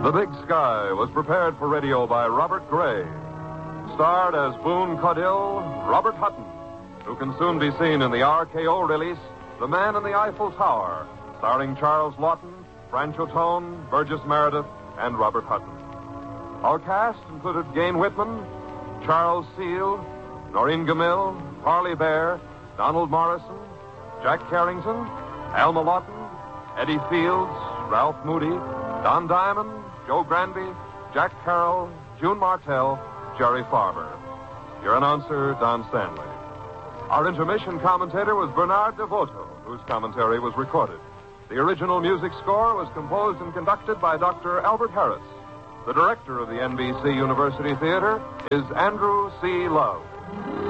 The Big Sky was prepared for radio by Robert Gray. Starred as Boone Caudill, Robert Hutton, who can soon be seen in the RKO release, The Man in the Eiffel Tower, starring Charles Lawton, Francho Tone, Burgess Meredith, and Robert Hutton. Our cast included Gain Whitman, Charles Seal, Noreen Gamil, Harley Bear, Donald Morrison, Jack Carrington, Alma Lawton, Eddie Fields, Ralph Moody, Don Diamond, Joe Granby, Jack Carroll, June Martell, Jerry Farber. Your announcer, Don Stanley. Our intermission commentator was Bernard DeVoto, whose commentary was recorded. The original music score was composed and conducted by Dr. Albert Harris. The director of the NBC University Theater is Andrew C. Love.